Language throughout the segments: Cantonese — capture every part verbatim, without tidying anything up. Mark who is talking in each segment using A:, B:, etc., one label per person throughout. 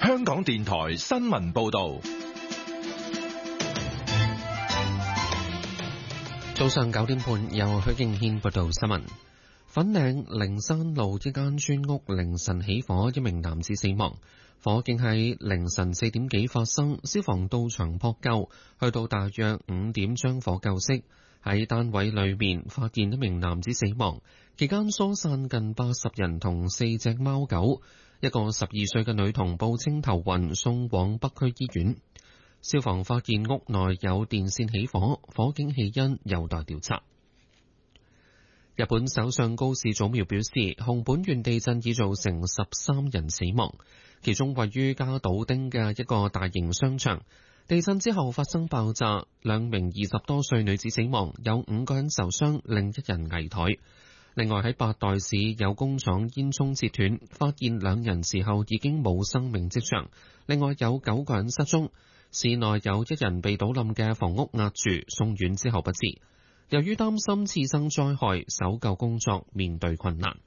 A: 香港電台新聞報道。
B: 早上九點半，由許敬軒報道新聞。粉嶺靈山路一間村屋凌晨起火，一名男子死亡。火警喺凌晨四點幾發生，消防到場撲救，去到大約五點將火救熄。喺單位裏面發現一名男子死亡，期間疏散近八十人同四隻貓狗。一個十二歲嘅女童報稱頭暈，送往北區醫院。消防發現屋內有電線起火，火警起因有待調查。日本首相高市早苗表示，熊本縣地震已造成十三人死亡，其中位於加島町嘅一個大型商場，地震之後發生爆炸，兩名二十多歲女子死亡，有五個人受傷，另一人危殆。另外喺八代市有工廠煙囪截斷，發現兩人時候已經冇生命跡象，另外有九個人失蹤。市內有一人被倒冧嘅房屋壓住，送院之後不治。由於擔心次生災害，搜救工作面對困難。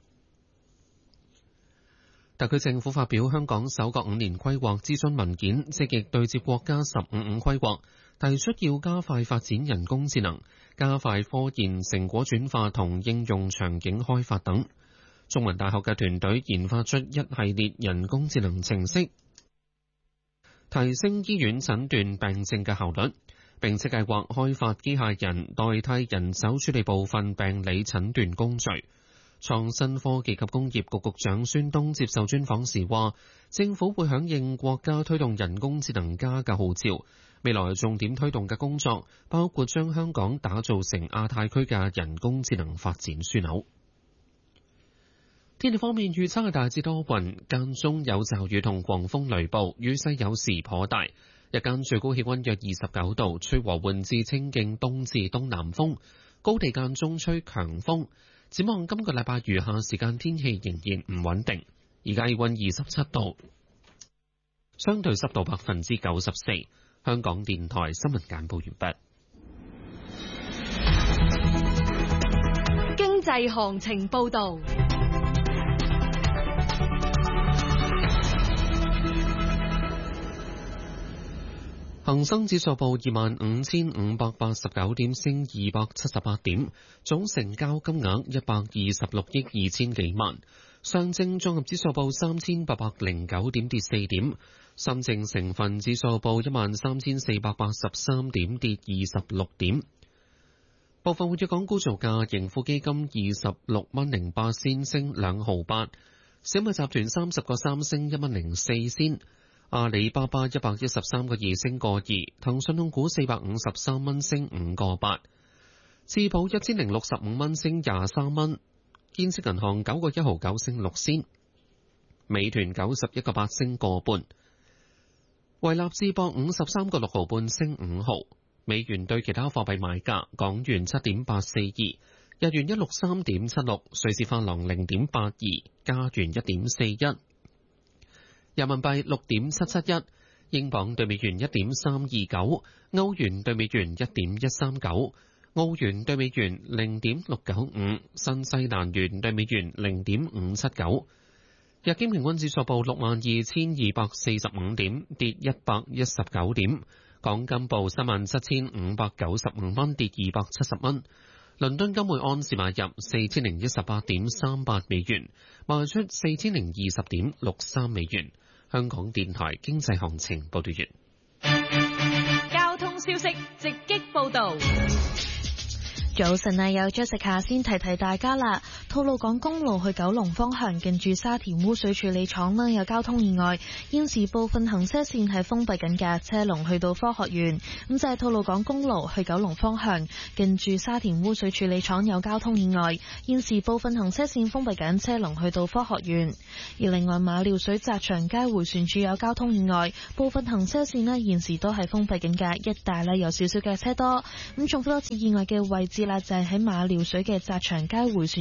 B: 特區政府發表香港首個五年規劃諮詢文件，積極對接國家十五五規劃，提出要加快發展人工智能，加快科研成果轉化同應用場景開發等。中文大學嘅團隊研發出一系列人工智能程式，提升醫院診斷病症嘅效率，並且計劃開發機械人代替人手處理部分病理診斷工序。創新科技及工業局局長孫東接受專訪時話，政府會響應國家推動人工智能加嘅號召，未來重點推動嘅工作包括將香港打造成亞太區嘅人工智能發展樞紐。天氣方面預測係大致多雲，間中有驟雨同狂風雷暴，雨勢有時頗大。日間最高氣溫約二十九度，吹和緩至清勁東至東南風，高地間中吹強風。展望今個禮拜餘下時間天氣仍然唔穩定。而家氣溫二十七度，相對濕度百分之九十四。香港電台新聞簡報完
C: 畢。經濟行情報道。
B: 恒生指數報二萬五千五百八十九點，升二百七十八點，總成交金額一百二十六億二千幾萬。上證綜合指數報三千八百零九點，跌四點。深證成分指數報一萬三千四百八十三點，跌二十六點。部分活躍港股造價，盈富基金二十六蚊零八仙升兩毫八，小米集團三十個三升一蚊零四仙。阿里巴巴一百一十三個二升個二，騰訊控股四百五十三蚊升五個八，智保一千零六十五蚊升廿三蚊，建設銀行九個一毫九升六仙，美團九十一個八升個半，維立智博五十三個六毫半升五毫，美元對其他貨幣買價，港元七點八四二，日元一六三點七六，瑞士法郎零點八二，加元一點四一。人民幣六點七七一，英鎊對美元一點三二九，歐元對美元一點一三九，澳元對美元零點六九五，新西蘭元對美元零點五七九。日經平均指數報六萬二千二百四十五點，跌一百一十九點。港金報三萬七千五百九十五蚊，跌二百七十蚊。倫敦金每盎司買入四千零一十八點三八美元，賣出四千零二十點六三美元。香港電台經濟行情報道完。
C: 交通消息直擊報道。
D: 早晨啊，有 Jessica 先提提大家啦。吐露港公路去九龍方向，近住沙田污水處理廠啦，有交通意外，現時部分行車線係封閉緊嘅，車龍去到科學園。咁就係吐露港公路去九龍方向，近住沙田污水處理廠有交通意外，現時部分行車線封閉緊，車龍去到科學園。而另外馬料水澤祥街迴旋處有交通意外，部分行車線呢現時都係封閉緊嘅，一帶呢有少少嘅車多。咁重複多次意外嘅位置啦，就係喺馬料水嘅澤祥街迴旋處有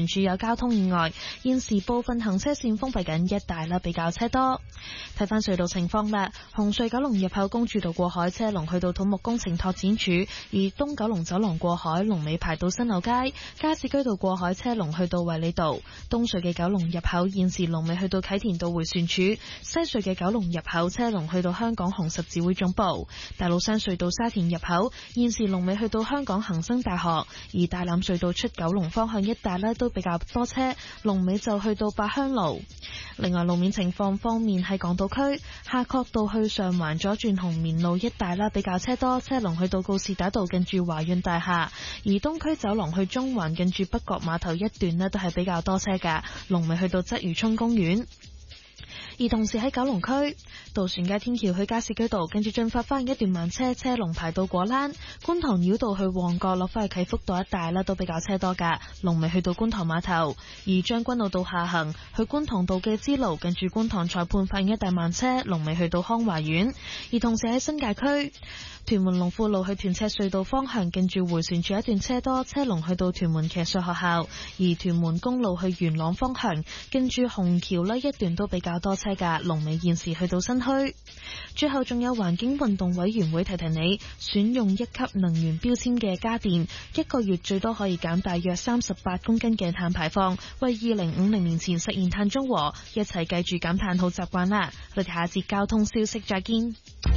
D: 交通意外，現時部分行車線封閉緊，一帶啦比較車多。睇翻隧道情況啦，紅隧九龍入口公主道過海車龍去到土木工程拓展處，而東九龍走廊過海龍尾排到新柳街，加士居道過海車龍去到衛理道。東隧嘅九龍入口現時龍尾去到啟田道迴旋處，西隧嘅九龍入口車龍去到香港紅十字會總部。大老山隧道沙田入口現時龍尾去到香港恒生大學，而大欖隧道出九龍方向一帶呢都比較多車，龍尾就去到八鄉路。另外路面情況方面，喺港島區夏慤道去上環左轉紅棉路一帶啦比較車多，車龍去到告士打道近住華潤大廈，而東區走廊去中環近住北角碼頭一段呢都係比較多車㗎，龍尾去到鰂魚涌公園。而同時喺九龍區渡船街天橋去加士居道，跟住進發翻一段慢車，車龍排到果欄；觀塘繞道去旺角落翻去啟福道一帶啦，都比較車多噶，龍尾去到觀塘碼頭。而將軍澳道下行去觀塘道嘅支路，跟住觀塘裁判法院一帶慢車，龍尾去到康華苑。而同時喺新界區屯門龍富路去屯赤隧道方向，跟住迴旋處一段車多，車龍去到屯門騎術學校；而屯門公路去元朗方向，跟住紅橋呢一段都比較多車噶，龍尾現時去到新墟。最後仲有環境運動委員會提提你，選用一級能源標籤嘅家電，一個月最多可以減大約三十八公斤嘅碳排放，為二零五零年前實現碳中和，一齊記住減碳好習慣啦！我哋下一節交通消息再見。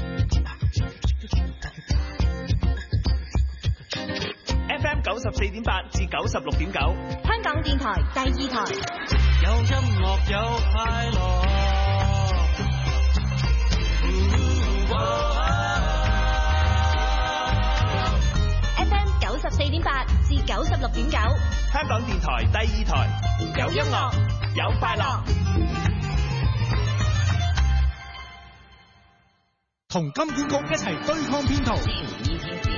E: F M 九十四點八至九十六點九，
C: 香港電台第二台，
F: 有音樂有快樂。
C: F M 九十四點八至九十六點九，
E: 香港電台第二台，有音樂有快樂，
G: 同金管局一齊對抗騙徒。